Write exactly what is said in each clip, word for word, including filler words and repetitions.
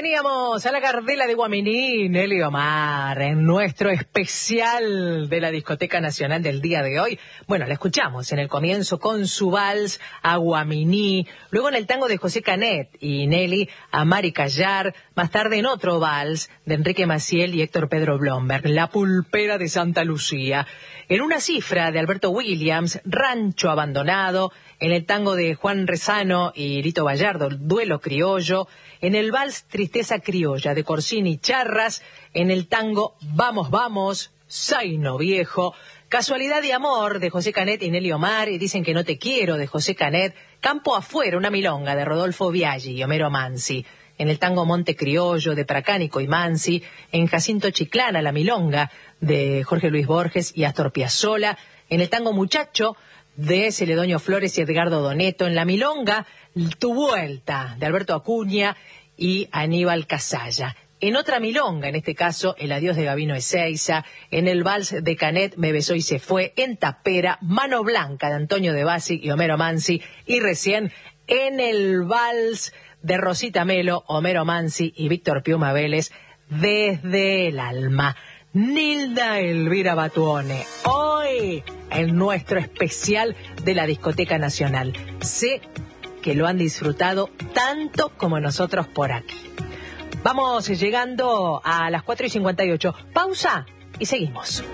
Teníamos a la Gardela de Guaminí, Nelly Omar, en nuestro especial de la Discoteca Nacional del día de hoy. Bueno, la escuchamos en el comienzo con su vals a Guaminí, luego en el tango de José Canet y Nelly a Mari Callar, más tarde en otro vals de Enrique Maciel y Héctor Pedro Blomberg, La Pulpera de Santa Lucía. En una cifra de Alberto Williams, Rancho Abandonado, en el tango de Juan Rezano y Lito Vallardo, Duelo Criollo, en el vals Tristeza Criolla de Corsini Charras, en el tango Vamos, Vamos, Zaino Viejo, Casualidad de Amor de José Canet y Nelly Omar, y Dicen que no te quiero de José Canet, Campo Afuera, una milonga de Rodolfo Biaggi y Homero Mansi, en el tango Monte Criollo de Pracánico y Mansi, en Jacinto Chiclana, la milonga de Jorge Luis Borges y Astor Piazzolla, en el tango Muchacho de Celedonio Flores y Edgardo Doneto, en la milonga Tu Vuelta de Alberto Acuña y Aníbal Casalla. En otra milonga, en este caso, El Adiós de Gabino Ezeiza, en el vals de Canet, Me besó y se fue, en Tapera, Mano Blanca de Antonio de Bassi y Homero Mansi, y recién en el vals de Rosita Melo, Homero Mansi y Víctor Piuma Vélez, Desde el Alma. Nilda Elvira Batuone, hoy en nuestro especial de la Discoteca Nacional. Sé que lo han disfrutado tanto como nosotros por aquí. Vamos llegando a las cuatro y cincuenta y ocho. Pausa y seguimos.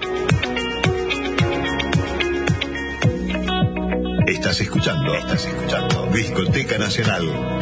Estás escuchando, estás escuchando Discoteca Nacional.